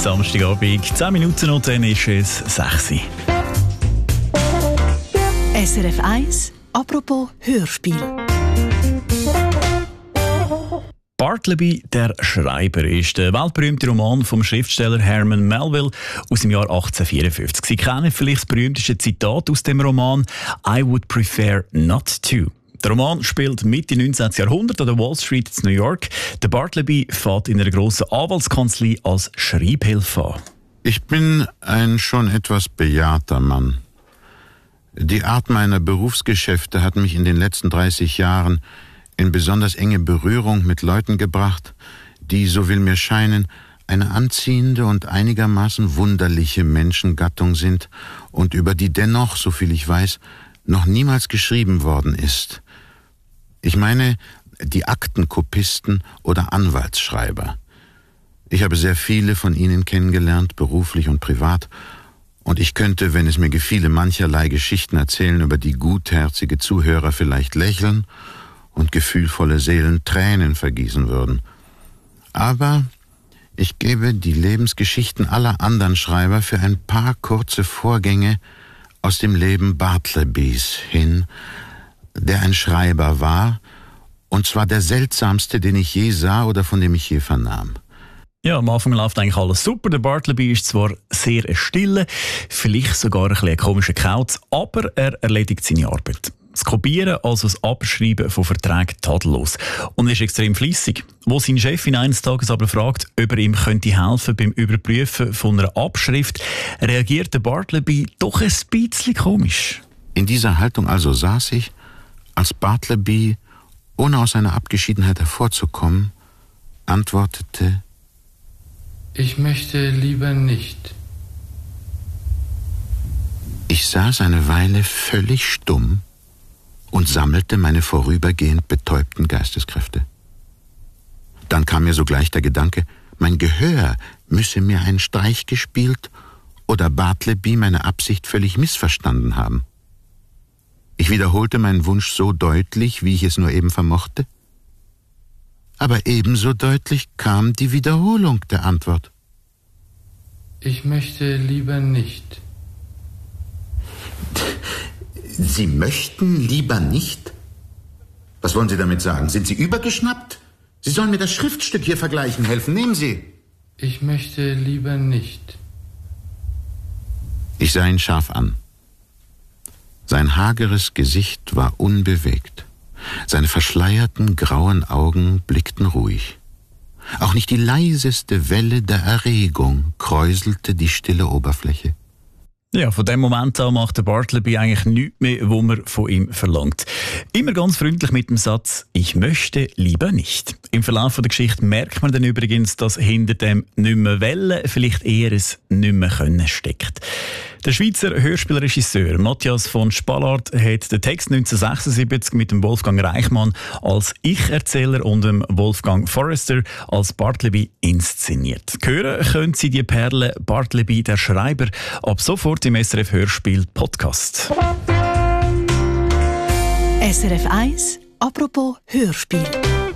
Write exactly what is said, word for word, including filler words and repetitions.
Samstagabend. zehn Minuten und dann ist es sechs Uhr. S R F eins, apropos Hörspiel. Bartleby, der Schreiber, ist der weltberühmte Roman vom Schriftsteller Herman Melville aus dem Jahr achtzehnhundertvierundfünfzig. Sie kennen vielleicht das berühmteste Zitat aus dem Roman «I would prefer not to». Der Roman spielt Mitte neunzehnten. Jahrhundert an der Wall Street in New York. Der Bartleby fährt in einer grossen Anwaltskanzlei als Schreibhilfe an. Ich bin ein schon etwas bejahrter Mann. Die Art meiner Berufsgeschäfte hat mich in den letzten dreißig Jahren in besonders enge Berührung mit Leuten gebracht, die, so will mir scheinen, eine anziehende und einigermaßen wunderliche Menschengattung sind und über die dennoch, soviel ich weiß, noch niemals geschrieben worden ist. Ich meine die Aktenkopisten oder Anwaltsschreiber. Ich habe sehr viele von ihnen kennengelernt, beruflich und privat, und ich könnte, wenn es mir gefiele, mancherlei Geschichten erzählen, über die gutherzige Zuhörer vielleicht lächeln und gefühlvolle Seelen Tränen vergießen würden. Aber ich gebe die Lebensgeschichten aller anderen Schreiber für ein paar kurze Vorgänge aus dem Leben Bartlebys hin, der ein Schreiber war, und zwar der seltsamste, den ich je sah oder von dem ich je vernahm. Ja, am Anfang läuft eigentlich alles super. Der Bartleby ist zwar sehr still, vielleicht sogar ein bisschen ein komischer Kauz, aber er erledigt seine Arbeit. Das Kopieren, also das Abschreiben von Verträgen, tadellos. Und er ist extrem fleissig. Wo sein Chef ihn eines Tages aber fragt, ob er ihm könnte helfen beim Überprüfen von einer Abschrift, reagiert der Bartleby doch ein bisschen komisch. In dieser Haltung also saß ich, als Bartleby, ohne aus seiner Abgeschiedenheit hervorzukommen, antwortete: Ich möchte lieber nicht. Ich saß eine Weile völlig stumm und sammelte meine vorübergehend betäubten Geisteskräfte. Dann kam mir sogleich der Gedanke, mein Gehör müsse mir einen Streich gespielt oder Bartleby meine Absicht völlig missverstanden haben. Ich wiederholte meinen Wunsch so deutlich, wie ich es nur eben vermochte. Aber ebenso deutlich kam die Wiederholung der Antwort. Ich möchte lieber nicht. Sie möchten lieber nicht? Was wollen Sie damit sagen? Sind Sie übergeschnappt? Sie sollen mir das Schriftstück hier vergleichen helfen. Nehmen Sie. Ich möchte lieber nicht. Ich sah ihn scharf an. Sein hageres Gesicht war unbewegt. Seine verschleierten grauen Augen blickten ruhig. Auch nicht die leiseste Welle der Erregung kräuselte die stille Oberfläche. Ja, von dem Moment an macht der Bartleby eigentlich nichts mehr, was man von ihm verlangt. Immer ganz freundlich mit dem Satz «Ich möchte lieber nicht». Im Verlauf der Geschichte merkt man dann übrigens, dass hinter dem «nicht mehr wollen» vielleicht eher ein «nicht mehr können» steckt. Der Schweizer Hörspielregisseur Matthias von Spallart hat den Text neunzehnhundertsechsundsiebzig mit dem Wolfgang Reichmann als Ich-Erzähler und dem Wolfgang Forrester als Bartleby inszeniert. Hören können Sie die Perle Bartleby, der Schreiber, ab sofort im S R F Hörspiel Podcast. S R F eins, apropos Hörspiel.